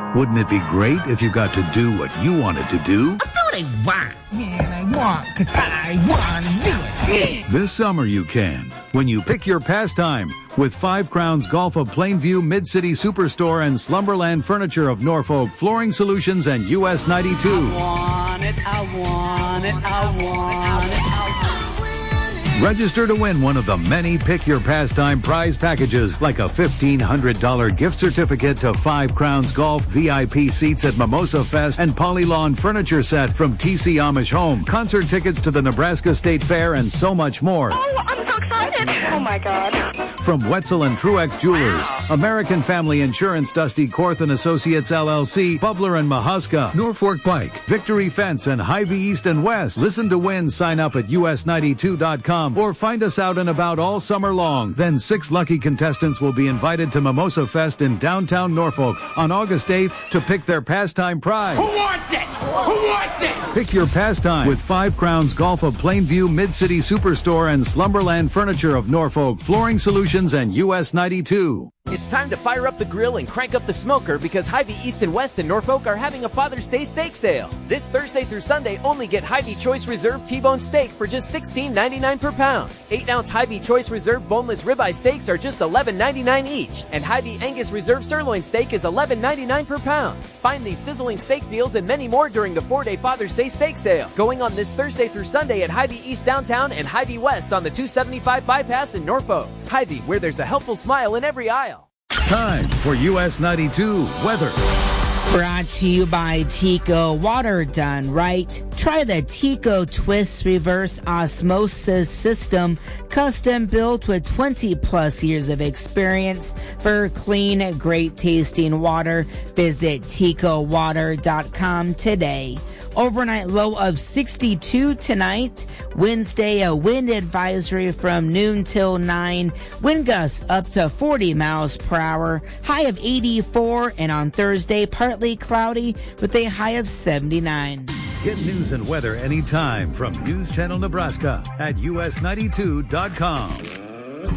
Wouldn't it be great if you got to do what you wanted to do? Do what I want. Man, I want, 'cause I want to do it. This summer you can, when you pick your pastime with 5 Crowns Golf of Plainview, Mid-City Superstore, and Slumberland Furniture of Norfolk, Flooring Solutions, and US 92. I want it, I want it, I want it, I want it. Register to win one of the many Pick Your Pastime prize packages, like a $1,500 gift certificate to 5 Crowns Golf, VIP seats at Mimosa Fest, and Polylawn furniture set from TC Amish Home, concert tickets to the Nebraska State Fair, and so much more. Oh, I'm so excited. Oh, my God. From Wetzel and Truex Jewelers, American Family Insurance, Dusty Korth and Associates LLC, Bubler and Mahuska, Norfolk Bike, Victory Fence, and Hy-Vee East and West. Listen to win. Sign up at us92.com or find us out and about all summer long. Then 6 lucky contestants will be invited to Mimosa Fest in downtown Norfolk on August 8th to pick their pastime prize. Who wants it? Who wants it? Pick your pastime with 5 Crowns Golf of Plainview, Mid-City Superstore, and Slumberland Furniture of Norfolk, Flooring Solutions, and US 92. It's time to fire up the grill and crank up the smoker because Hy-Vee East and West in Norfolk are having a Father's Day steak sale. This Thursday through Sunday, only get Hy-Vee Choice Reserve T-bone steak for just $16.99 per pound. 8-ounce Hy-Vee Choice Reserve boneless ribeye steaks are just $11.99 each. And Hy-Vee Angus Reserve sirloin steak is $11.99 per pound. Find these sizzling steak deals and many more during the 4-day Father's Day steak sale, going on this Thursday through Sunday at Hy-Vee East Downtown and Hy-Vee West on the 275 bypass in Norfolk. Hy-Vee, where there's a helpful smile in every aisle. Time for US 92 weather. Brought to you by Tico Water Done Right. Try the Tico Twist Reverse Osmosis System, custom built with 20 plus years of experience for clean, great tasting water. Visit ticowater.com today. Overnight low of 62 tonight. Wednesday, a wind advisory from noon till 9. Wind gusts up to 40 miles per hour. High of 84. And on Thursday, partly cloudy with a high of 79. Get news and weather anytime from News Channel Nebraska at us92.com.